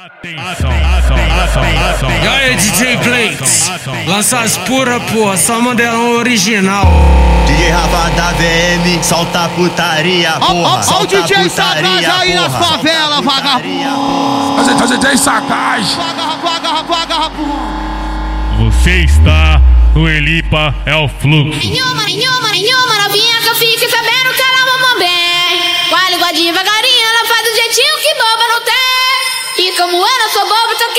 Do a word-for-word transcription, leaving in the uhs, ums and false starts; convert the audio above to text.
Atenção, atenção, atenção. E aí, D J Blakes, lança as pura, porra, só modelão original. D J Rafa da V M, solta putaria, porra. Ó o D J Sagaz aí nas favelas, vagabundo. D J Sagaz. Você está no Elipa, é o fluxo. Nenhuma, nenhuma, nenhuma novinha que eu fique sabendo que ela mama bem. Com a língua devagarinho, ela faz do jeitinho que boba não tem. E como eu não sou boba, tô